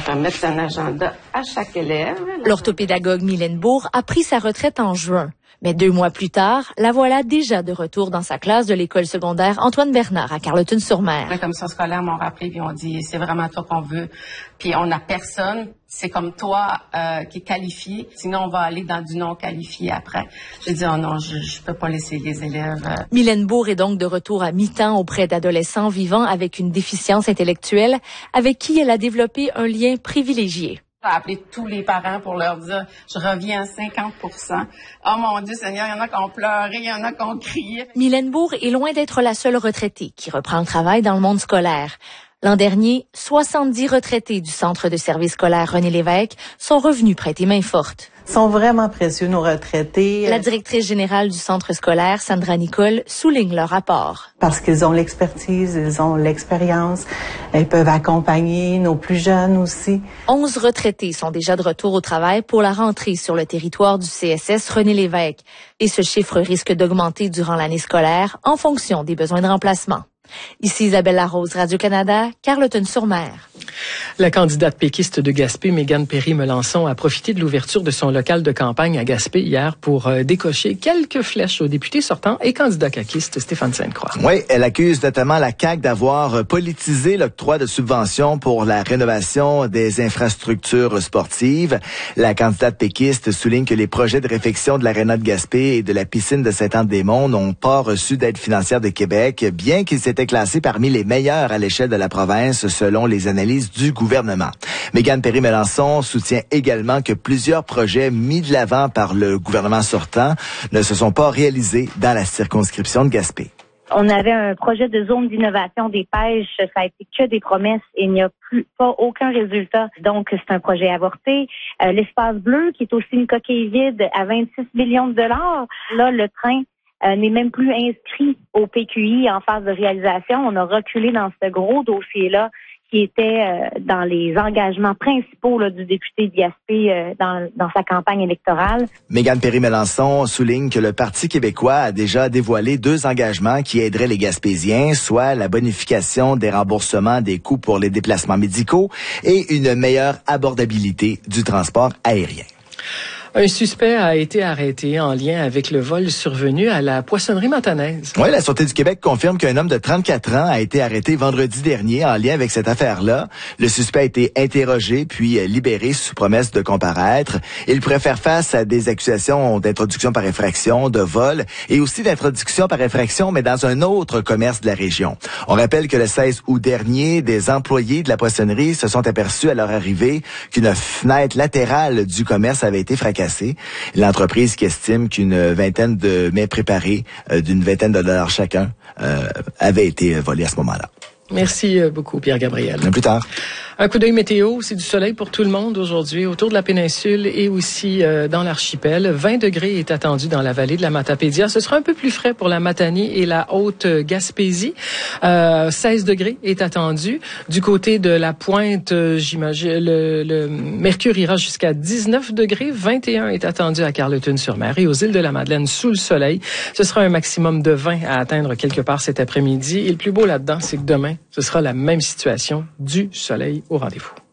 mettre un agenda à chaque élève. L'orthopédagogue Mylène Bourg a pris sa retraite en juin. Mais 2 mois plus tard, la voilà déjà de retour dans sa classe de l'école secondaire Antoine Bernard à Carleton-sur-Mer. La commission scolaire m'ont rappelé et ont dit c'est vraiment toi qu'on veut. Puis on n'a personne, c'est comme toi qui est qualifié. Sinon on va aller dans du non qualifié après. J'ai dit oh non, je peux pas laisser les élèves. Mylène Bourg est donc de retour à mi-temps auprès d'adolescents vivant avec une déficience intellectuelle, avec qui elle a développé un lien privilégié. J'ai appelé tous les parents pour leur dire je reviens à 50%. Oh mon Dieu Seigneur, il y en a qui ont pleuré, il y en a qui ont crié. Mylène Bourg est loin d'être la seule retraitée qui reprend le travail dans le monde scolaire. L'an dernier, 70 retraités du centre de service scolaire René Lévesque sont revenus prêter main forte. Ils sont vraiment précieux, nos retraités. La directrice générale du centre scolaire, Sandra Nicole, souligne leur apport. Parce qu'ils ont l'expertise, ils ont l'expérience, ils peuvent accompagner nos plus jeunes aussi. 11 retraités sont déjà de retour au travail pour la rentrée sur le territoire du CSS René Lévesque. Et ce chiffre risque d'augmenter durant l'année scolaire en fonction des besoins de remplacement. Ici Isabelle Larose, Radio-Canada, Carleton-sur-Mer. La candidate péquiste de Gaspé, Mégane Perry-Melançon, a profité de l'ouverture de son local de campagne à Gaspé hier pour décocher quelques flèches au député sortant et candidat caquiste Stéphane Sainte-Croix. Oui, elle accuse notamment la CAQ d'avoir politisé l'octroi de subventions pour la rénovation des infrastructures sportives. La candidate péquiste souligne que les projets de réfection de l'aréna de Gaspé et de la piscine de Sainte-Anne-des-Monts n'ont pas reçu d'aide financière de Québec, bien qu'ils s'étaient classés parmi les meilleurs à l'échelle de la province selon les analyses du gouvernement. Mégane Perry-Melançon soutient également que plusieurs projets mis de l'avant par le gouvernement sortant ne se sont pas réalisés dans la circonscription de Gaspé. On avait un projet de zone d'innovation des pêches, ça a été que des promesses et il n'y a pas aucun résultat. Donc, c'est un projet avorté. L'espace bleu, qui est aussi une coquille vide à 26 millions de dollars. Là, le train n'est même plus inscrit au PQI en phase de réalisation. On a reculé dans ce gros dossier-là qui était dans les engagements principaux là, du député de Gaspé dans sa campagne électorale. Mégane Perry-Melançon souligne que le Parti québécois a déjà dévoilé 2 engagements qui aideraient les Gaspésiens, soit la bonification des remboursements des coûts pour les déplacements médicaux et une meilleure abordabilité du transport aérien. Un suspect a été arrêté en lien avec le vol survenu à la poissonnerie montanaise. Oui, la Sûreté du Québec confirme qu'un homme de 34 ans a été arrêté vendredi dernier en lien avec cette affaire-là. Le suspect a été interrogé puis libéré sous promesse de comparaître. Il pourrait faire face à des accusations d'introduction par effraction, de vol et aussi d'introduction par effraction, mais dans un autre commerce de la région. On rappelle que le 16 août dernier, des employés de la poissonnerie se sont aperçus à leur arrivée qu'une fenêtre latérale du commerce avait été fracassée. L'entreprise qui estime qu'une vingtaine de mets préparés d'une vingtaine de dollars chacun avait été volés à ce moment-là. Merci beaucoup, Pierre-Gabriel. À plus tard. Un coup d'œil météo, c'est du soleil pour tout le monde aujourd'hui, autour de la péninsule et aussi dans l'archipel. 20 degrés est attendu dans la vallée de la Matapédia. Ce sera un peu plus frais pour la Matanie et la Haute-Gaspésie. 16 degrés est attendu. Du côté de la Pointe, j'imagine, le mercure ira jusqu'à 19 degrés. 21 est attendu à Carleton-sur-Mer et aux îles de la Madeleine sous le soleil. Ce sera un maximum de 20 à atteindre quelque part cet après-midi. Et le plus beau là-dedans, c'est que demain, ce sera la même situation, du soleil au rendez-vous.